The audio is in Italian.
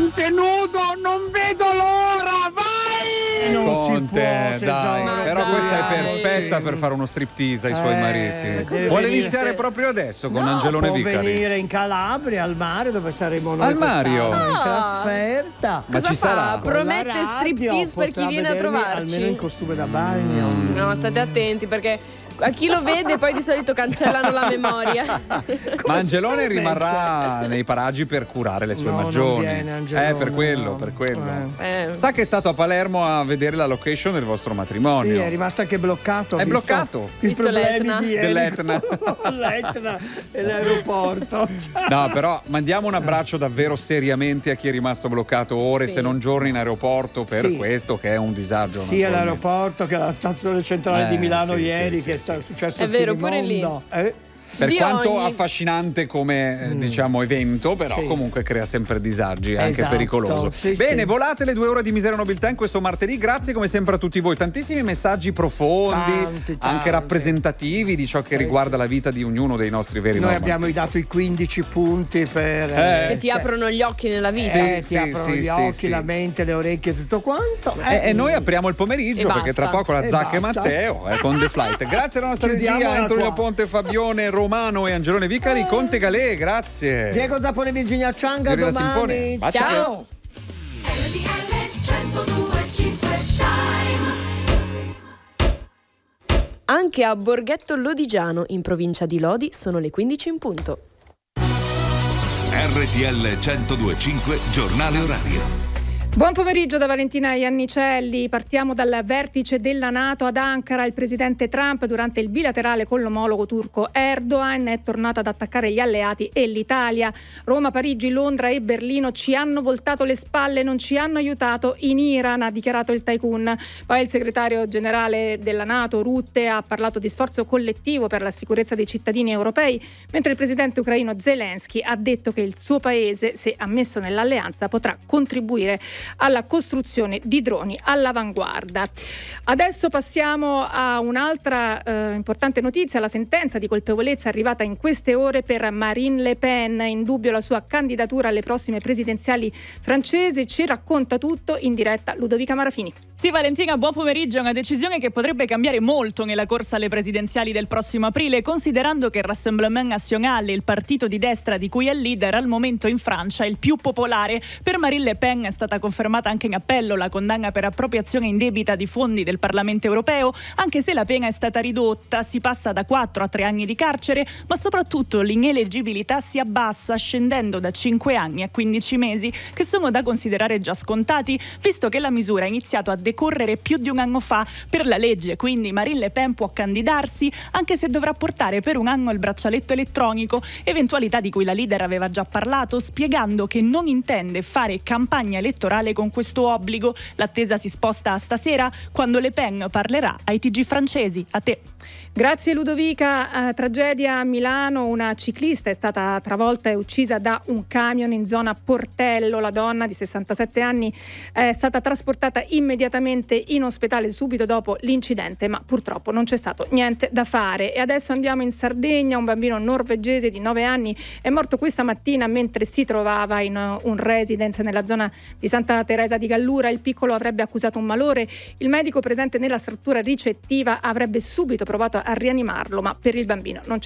nudo, non vedo l'ora, vai! Non Conte, si può, dai, tesoro, però dai. questa è perfetta per fare uno striptease ai suoi mariti. deve Vuole venire- iniziare proprio adesso con No, Angelone può Vicari? venire in Calabria, al mare, dove saremo noi Al Mario? quest'anno, in trasferta. Ma Cosa ci fa? sarà? Con la Promette radio striptease per chi potrà viene a vedermi trovarci? almeno in costume da bagno. No, state attenti perché a chi lo vede poi di solito cancellano la memoria. Ma Angelone si rimarrà nei paraggi per curare le sue No, non magioni. viene Angelone, Per quello, no. per quello. Eh. Sa che è stato a Palermo a vedere la location del vostro matrimonio. Sì, è rimasto anche bloccato. È visto bloccato? I Visto problemi l'Etna. di ieri Dell'Etna. con l'Etna e l'aeroporto. No, però mandiamo un abbraccio davvero seriamente a chi è rimasto bloccato ore, Sì. se non giorni in aeroporto per Sì. questo che è un disagio. Sia naturalmente. l'aeroporto che la stazione centrale di Milano sì, ieri, sì, che sì, è successo È il vero, pure finimondo. Per Di quanto ogni- affascinante come diciamo evento, però Sì. comunque crea sempre disagi, è anche Esatto, pericoloso. sì, Bene, sì. volate le 2 ore di Misera Nobiltà in questo martedì. Grazie come sempre a tutti voi. Tantissimi messaggi profondi, Tanti. anche rappresentativi di ciò che riguarda la vita di ognuno dei nostri veri Noi normal. abbiamo dato i 15 punti per Che ti aprono gli occhi nella vita. ti sì, aprono sì, gli sì, occhi, sì. la mente, le orecchie, tutto quanto. E noi apriamo il pomeriggio E perché tra basta. poco la E Zacca e basta. Matteo con The Flight. Grazie alla nostra Chiudiamola regia, Antonio qua. Ponte, Fabione Romano e Angelone Vicari. Conte Galè, grazie. Diego Zappone, Virginia Cianga, Irina domani. Simpone. Baci. Ciao. Anche a Borghetto Lodigiano, in provincia di Lodi, sono le 15 in punto. RTL 102.5 Giornale orario. Buon pomeriggio da Valentina Iannicelli. Partiamo dal vertice della NATO ad Ankara. Il presidente Trump, durante il bilaterale con l'omologo turco Erdogan, è tornato ad attaccare gli alleati e l'Italia. Roma, Parigi, Londra e Berlino ci hanno voltato le spalle, non ci hanno aiutato in Iran, ha dichiarato il tycoon. Poi il segretario generale della NATO, Rutte, ha parlato di sforzo collettivo per la sicurezza dei cittadini europei, mentre il presidente ucraino Zelensky ha detto che il suo paese, se ammesso nell'alleanza, potrà contribuire alla costruzione di droni all'avanguardia. Adesso passiamo a un'altra importante notizia, la sentenza di colpevolezza arrivata in queste ore per Marine Le Pen, in dubbio la sua candidatura alle prossime presidenziali francesi. Ci racconta tutto in diretta Ludovica Marafini. Sì, Valentina, buon pomeriggio. È una decisione che potrebbe cambiare molto nella corsa alle presidenziali del prossimo aprile, considerando che il Rassemblement National, il partito di destra di cui è leader, al momento in Francia è il più popolare. Per Marine Le Pen è stata confermata anche in appello la condanna per appropriazione indebita di fondi del Parlamento europeo, anche se la pena è stata ridotta. Si passa da 4 a 3 anni di carcere, ma soprattutto l'ineleggibilità si abbassa, scendendo da 5 anni a 15 mesi, che sono da considerare già scontati, visto che la misura ha iniziato a decorrere più di un anno fa. Per la legge, quindi, Marine Le Pen può candidarsi, anche se dovrà portare per un anno il braccialetto elettronico, eventualità di cui la leader aveva già parlato, spiegando che non intende fare campagna elettorale con questo obbligo. L'attesa si sposta a stasera, quando Le Pen parlerà ai TG francesi. A te. Grazie Ludovica. Tragedia a Milano, una ciclista è stata travolta e uccisa da un camion in zona Portello. La donna di 67 anni è stata trasportata immediatamente in ospedale subito dopo l'incidente, ma purtroppo non c'è stato niente da fare. E adesso andiamo in Sardegna. Un bambino norvegese di 9 anni è morto questa mattina mentre si trovava in un residence nella zona di Santa Teresa di Gallura. Il piccolo avrebbe accusato un malore. Il medico presente nella struttura ricettiva avrebbe subito provato a rianimarlo, ma per il bambino non c'è